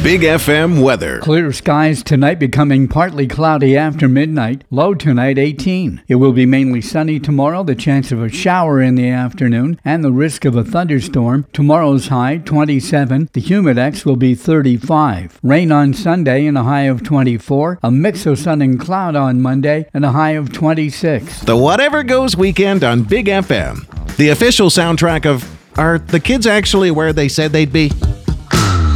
Big FM weather. Clear skies tonight, becoming partly cloudy after midnight. Low tonight 18. It will be mainly sunny tomorrow, the chance of a shower in the afternoon, and the risk of a thunderstorm. Tomorrow's high 27. The humidex will be 35. Rain on Sunday and a high of 24. A mix of sun and cloud on Monday and a high of 26. The Whatever Goes weekend on Big FM. The official soundtrack of Are the Kids Actually Where They Said They'd Be?